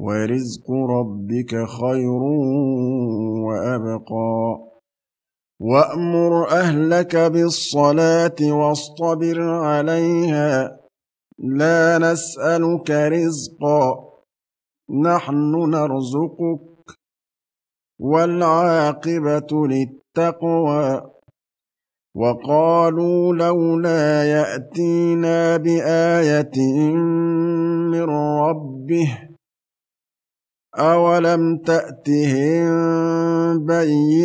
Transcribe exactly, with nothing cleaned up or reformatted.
ورزق ربك خير وأبقى وأمر أهلك بالصلاة واصطبر عليها لا نسألك رزقا نحن نرزقك والعاقبة للتقوى وقالوا لولا يأتينا بآية من ربه أولم تأتهم بينة